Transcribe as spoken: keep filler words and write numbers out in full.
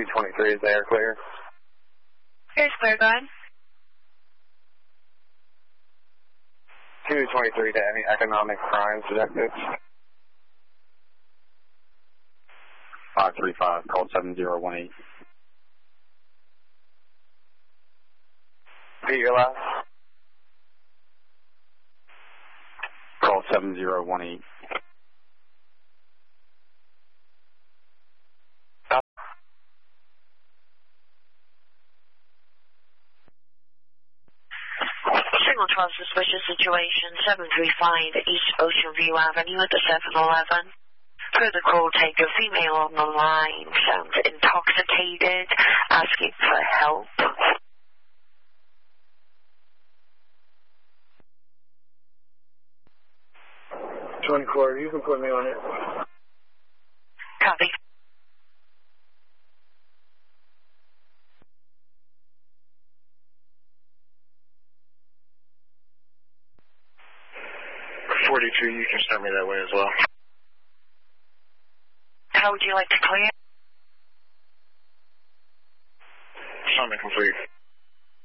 twenty-three, is the air clear? Air's clear, go ahead. two twenty-three to any economic crimes detectives. five three five, call seven zero one eight. Repeat your last. Call seven zero one eight. Signal twelve suspicious situation, seven three five East Ocean View Avenue at the seven eleven. Further call taker, female on the line, sounds intoxicated, asking for help. twenty-four, you can put me on it. Copy. forty-two, you can send me that way as well. How would you like to clear? Summit complete.